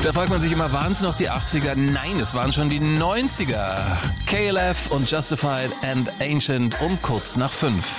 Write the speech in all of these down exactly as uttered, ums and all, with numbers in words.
Da fragt man sich immer, waren es noch die achtziger? Nein, es waren schon die neunziger. K L F und Justified and Ancient um kurz nach fünf.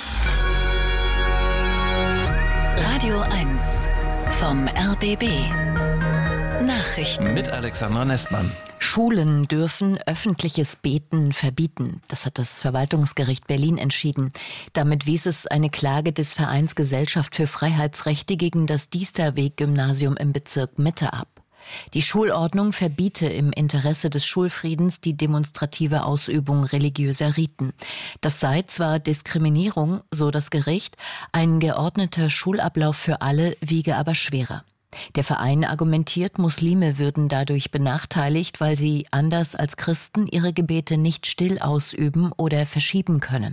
Radio eins vom R B B. Nachrichten mit Alexandra Nestmann. Schulen dürfen öffentliches Beten verbieten. Das hat das Verwaltungsgericht Berlin entschieden. Damit wies es eine Klage des Vereins Gesellschaft für Freiheitsrechte gegen das Diesterweg-Gymnasium im Bezirk Mitte ab. Die Schulordnung verbiete im Interesse des Schulfriedens die demonstrative Ausübung religiöser Riten. Das sei zwar Diskriminierung, so das Gericht, ein geordneter Schulablauf für alle wiege aber schwerer. Der Verein argumentiert, Muslime würden dadurch benachteiligt, weil sie anders als Christen ihre Gebete nicht still ausüben oder verschieben können.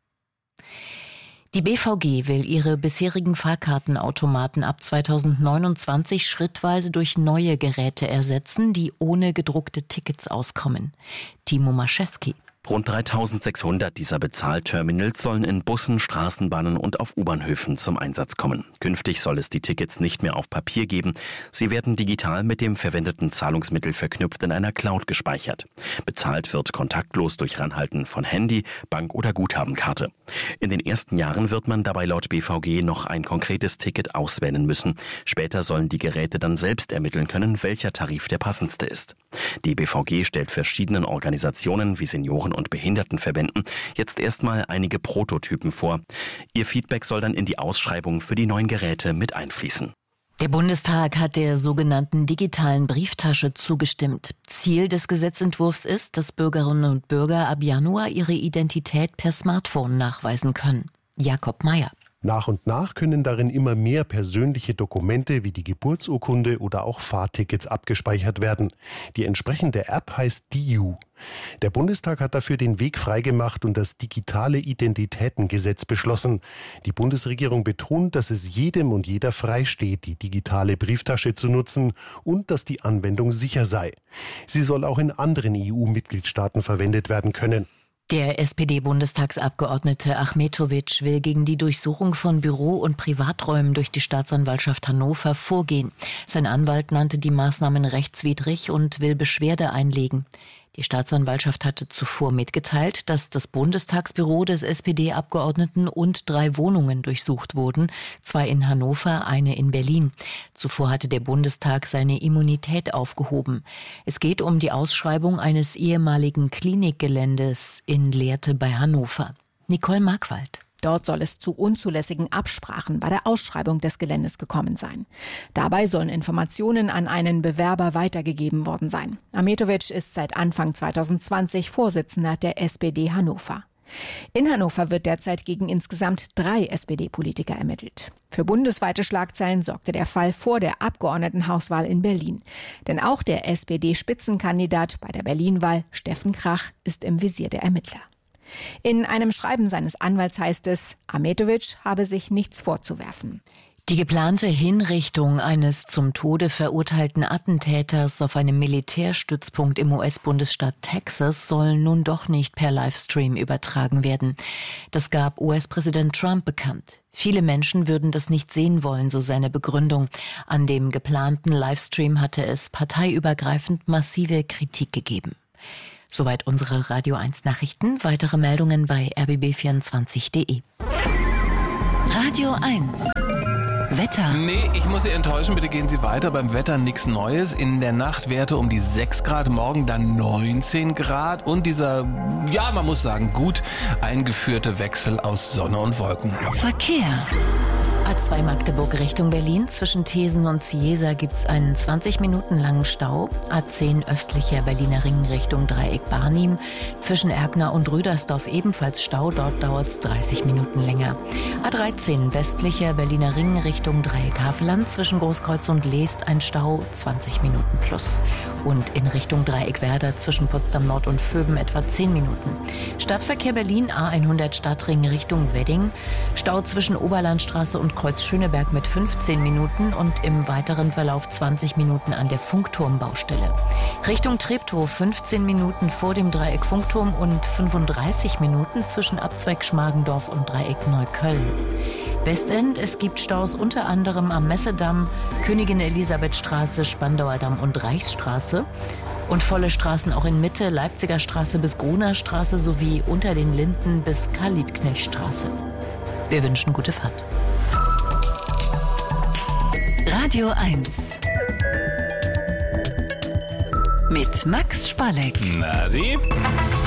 Die B V G will ihre bisherigen Fahrkartenautomaten ab zweitausendneunundzwanzig schrittweise durch neue Geräte ersetzen, die ohne gedruckte Tickets auskommen. Timo Maschewski. Rund dreitausendsechshundert dieser Bezahlterminals sollen in Bussen, Straßenbahnen und auf U-Bahnhöfen zum Einsatz kommen. Künftig soll es die Tickets nicht mehr auf Papier geben. Sie werden digital mit dem verwendeten Zahlungsmittel verknüpft in einer Cloud gespeichert. Bezahlt wird kontaktlos durch Ranhalten von Handy, Bank- oder Guthabenkarte. In den ersten Jahren wird man dabei laut B V G noch ein konkretes Ticket auswählen müssen. Später sollen die Geräte dann selbst ermitteln können, welcher Tarif der passendste ist. Die B V G stellt verschiedenen Organisationen wie Senioren- und Behindertenverbänden jetzt erstmal einige Prototypen vor. Ihr Feedback soll dann in die Ausschreibung für die neuen Geräte mit einfließen. Der Bundestag hat der sogenannten digitalen Brieftasche zugestimmt. Ziel des Gesetzentwurfs ist, dass Bürgerinnen und Bürger ab Januar ihre Identität per Smartphone nachweisen können. Jakob Mayer. Nach und nach können darin immer mehr persönliche Dokumente wie die Geburtsurkunde oder auch Fahrtickets abgespeichert werden. Die entsprechende App heißt D I U. Der Bundestag hat dafür den Weg freigemacht und das digitale Identitätengesetz beschlossen. Die Bundesregierung betont, dass es jedem und jeder freisteht, die digitale Brieftasche zu nutzen und dass die Anwendung sicher sei. Sie soll auch in anderen E U-Mitgliedstaaten verwendet werden können. Der S P D-Bundestagsabgeordnete Achmetovic will gegen die Durchsuchung von Büro- und Privaträumen durch die Staatsanwaltschaft Hannover vorgehen. Sein Anwalt nannte die Maßnahmen rechtswidrig und will Beschwerde einlegen. Die Staatsanwaltschaft hatte zuvor mitgeteilt, dass das Bundestagsbüro des S P D-Abgeordneten und drei Wohnungen durchsucht wurden, zwei in Hannover, eine in Berlin. Zuvor hatte der Bundestag seine Immunität aufgehoben. Es geht um die Ausschreibung eines ehemaligen Klinikgeländes in Lehrte bei Hannover. Nicole Markwald. Dort soll es zu unzulässigen Absprachen bei der Ausschreibung des Geländes gekommen sein. Dabei sollen Informationen an einen Bewerber weitergegeben worden sein. Achmetovic ist seit Anfang zweitausendzwanzig Vorsitzender der S P D Hannover. In Hannover wird derzeit gegen insgesamt drei S P D-Politiker ermittelt. Für bundesweite Schlagzeilen sorgte der Fall vor der Abgeordnetenhauswahl in Berlin. Denn auch der S P D-Spitzenkandidat bei der Berlin-Wahl, Steffen Krach, ist im Visier der Ermittler. In einem Schreiben seines Anwalts heißt es, Achmetovic habe sich nichts vorzuwerfen. Die geplante Hinrichtung eines zum Tode verurteilten Attentäters auf einem Militärstützpunkt im U S-Bundesstaat Texas soll nun doch nicht per Livestream übertragen werden. Das gab U S-Präsident Trump bekannt. Viele Menschen würden das nicht sehen wollen, so seine Begründung. An dem geplanten Livestream hatte es parteiübergreifend massive Kritik gegeben. Soweit unsere Radio eins Nachrichten. Weitere Meldungen bei r b b vierundzwanzig punkt d e. Radio eins Wetter. Nee, ich muss Sie enttäuschen, bitte gehen Sie weiter. Beim Wetter nichts Neues. In der Nacht Werte um die sechs Grad, morgen dann neunzehn Grad und dieser, ja, man muss sagen, gut eingeführte Wechsel aus Sonne und Wolken. Verkehr. A zwei Magdeburg Richtung Berlin. Zwischen Thesen und Ziesa gibt es einen zwanzig Minuten langen Stau. A zehn östlicher Berliner Ring Richtung Dreieck Barnim. Zwischen Erkner und Rüdersdorf ebenfalls Stau. Dort dauert es dreißig Minuten länger. A dreizehn westlicher Berliner Ring Richtung Dreieck Havelland. Zwischen Großkreuz und Leest ein Stau, zwanzig Minuten plus. Und in Richtung Dreieck Werder zwischen Potsdam Nord und Vöben etwa zehn Minuten. Stadtverkehr Berlin A hundert Stadtring Richtung Wedding. Stau zwischen Oberlandstraße und Kreuz Schöneberg mit fünfzehn Minuten und im weiteren Verlauf zwanzig Minuten an der Funkturmbaustelle. Richtung Treptow fünfzehn Minuten vor dem Dreieck Funkturm und fünfunddreißig Minuten zwischen Abzweig Schmargendorf und Dreieck Neukölln. Westend, es gibt Staus unter anderem am Messedamm, Königin Elisabeth Straße, Spandauer Damm und Reichsstraße. Und volle Straßen auch in Mitte, Leipziger Straße bis Gruner Straße sowie unter den Linden bis Karl-Liebknecht-Straße. Wir wünschen gute Fahrt. Radio eins. Mit Max Spalleck. Na, Sie?